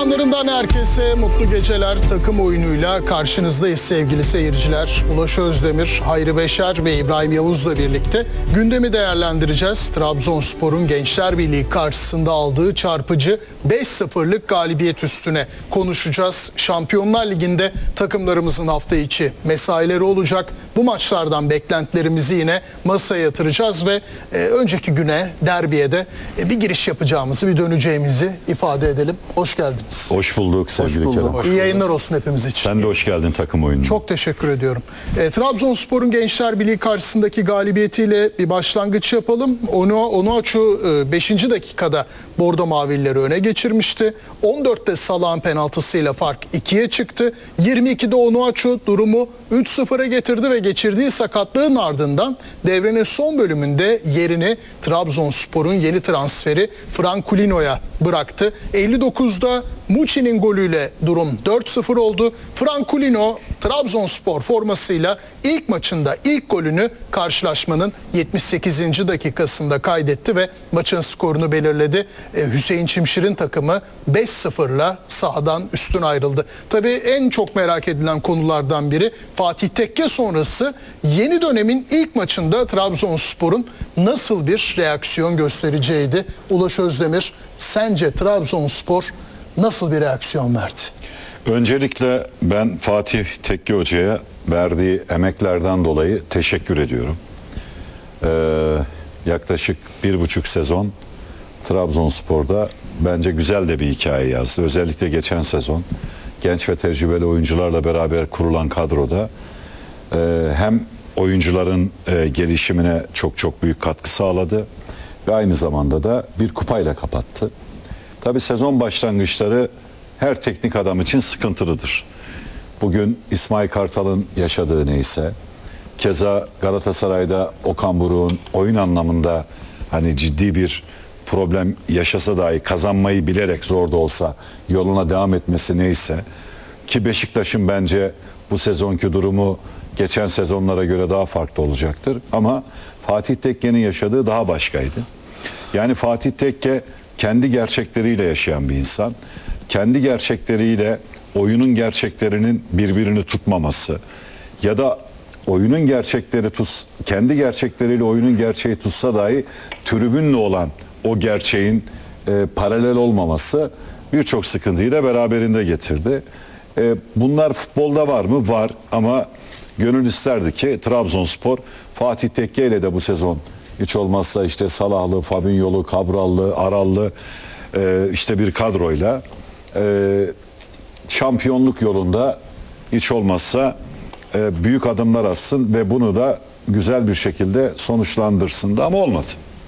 Ekranlarından herkese mutlu geceler. Takım oyunuyla karşınızdayız sevgili seyirciler. Ulaş Özdemir, Hayri Beşer ve İbrahim Yavuz'la birlikte gündemi değerlendireceğiz. Trabzonspor'un Gençler Birliği karşısında aldığı çarpıcı 5-0'lık galibiyet üstüne konuşacağız. Şampiyonlar Ligi'nde takımlarımızın hafta içi mesaileri olacak. Bu maçlardan beklentilerimizi yine masaya yatıracağız ve önceki güne, derbiye de bir giriş yapacağımızı, bir döneceğimizi ifade edelim. Hoş geldiniz. Hoş bulduk sevgili Kerem. İyi yayınlar olsun hepimiz için. Sen de hoş geldin takım oyununa. Çok teşekkür ediyorum. Trabzonspor'un Gençler Birliği karşısındaki galibiyetiyle bir başlangıç yapalım. Onuachu 5. dakikada Bordo Mavilileri öne geçirmişti. 14'te Salah'ın penaltısıyla fark 2'ye çıktı. 22'de Onuachu durumu 3-0'a getirdi ve geçirdiği sakatlığın ardından devrenin son bölümünde yerini Trabzonspor'un yeni transferi Franculino'ya bıraktı. 59'da Muçi'nin golüyle durum 4-0 oldu. Franculino Trabzonspor formasıyla ilk maçında ilk golünü karşılaşmanın 78. dakikasında kaydetti ve maçın skorunu belirledi. Hüseyin Çimşir'in takımı 5-0'la sahadan üstün ayrıldı. Tabii en çok merak edilen konulardan biri Fatih Tekke sonrası yeni dönemin ilk maçında Trabzonspor'un nasıl bir reaksiyon göstereceğiydi. Ulaş Özdemir, sence Trabzonspor nasıl bir reaksiyon verdi? Öncelikle ben Fatih Tekke Hoca'ya verdiği emeklerden dolayı teşekkür ediyorum. Yaklaşık 1,5 sezon Trabzonspor'da bence güzel de bir hikaye yazdı. Özellikle geçen sezon genç ve tecrübeli oyuncularla beraber kurulan kadroda hem oyuncuların gelişimine çok büyük katkı sağladı ve aynı zamanda da bir kupayla kapattı. Tabii sezon başlangıçları her teknik adam için sıkıntılıdır. Bugün İsmail Kartal'ın yaşadığı neyse, keza Galatasaray'da Okan Buruk'un oyun anlamında hani ciddi bir problem yaşasa dahi kazanmayı bilerek zor da olsa yoluna devam etmesi neyse, ki Beşiktaş'ın bence bu sezonki durumu geçen sezonlara göre daha farklı olacaktır. Ama Fatih Tekke'nin yaşadığı daha başkaydı. Yani Fatih Tekke kendi gerçekleriyle yaşayan bir insan. Kendi gerçekleriyle oyunun gerçeklerinin birbirini tutmaması ya da oyunun gerçekleri kendi gerçekleriyle oyunun gerçeği tutsa dahi tribünle olan o gerçeğin paralel olmaması birçok sıkıntıyı da beraberinde getirdi. Bunlar futbolda var mı? Var, ama gönül isterdi ki Trabzonspor Fatih Tekke ile de bu sezon hiç olmazsa işte Salahlı, Fabinho'lu, Cabral'lı, Aral'lı işte bir kadroyla şampiyonluk yolunda hiç olmazsa büyük adımlar atsın ve bunu da güzel bir şekilde sonuçlandırsın da, ama olmadı.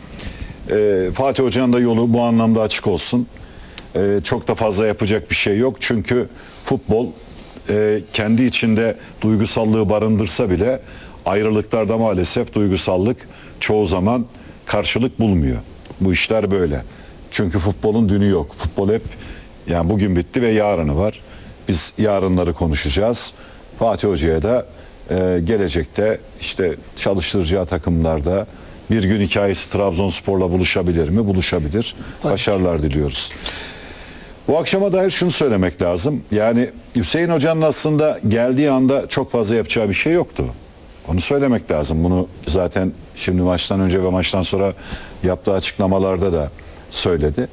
Fatih Hoca'nın da yolu bu anlamda açık olsun. Çok da fazla yapacak bir şey yok. Çünkü futbol kendi içinde duygusallığı barındırsa bile ayrılıklarda maalesef duygusallık çoğu zaman karşılık bulmuyor. Bu işler böyle. Çünkü futbolun dünü yok. Futbol hep yani bugün bitti ve yarını var. Biz yarınları konuşacağız. Fatih Hoca'ya da gelecekte işte çalıştıracağı takımlarda bir gün hikayesi Trabzonspor'la buluşabilir mi? Buluşabilir. Tabii. Başarılar diliyoruz. Bu akşama dair şunu söylemek lazım. Yani Hüseyin Hoca'nın aslında geldiği anda çok fazla yapacağı bir şey yoktu. Onu söylemek lazım. Bunu zaten şimdi maçtan önce ve maçtan sonra yaptığı açıklamalarda da söyledi.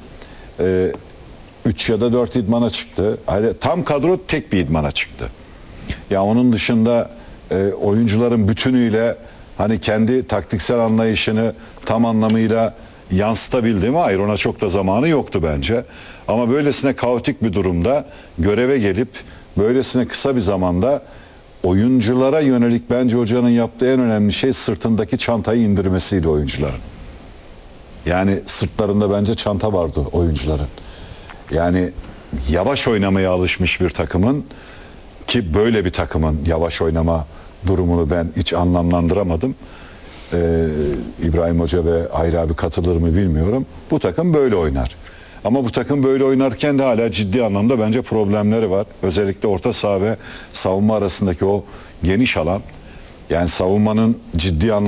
3 ya da 4 idmana çıktı. Tam kadro tek bir idmana çıktı. Ya onun dışında oyuncuların bütünüyle hani kendi taktiksel anlayışını tam anlamıyla yansıtabildi mi? Hayır, ona çok da zamanı yoktu bence. Ama böylesine kaotik bir durumda göreve gelip böylesine kısa bir zamanda oyunculara yönelik bence hocanın yaptığı en önemli şey sırtındaki çantayı indirmesiydi oyuncuların. Yani sırtlarında bence çanta vardı oyuncuların. Yani yavaş oynamaya alışmış bir takımın, ki böyle bir takımın yavaş oynama durumunu ben hiç anlamlandıramadım. İbrahim Hoca ve Hayri abi katılır mı bilmiyorum. Bu takım böyle oynar. Ama bu takım böyle oynarken de hala ciddi anlamda bence problemleri var. Özellikle orta saha ve savunma arasındaki o geniş alan, yani savunmanın ciddi anlamda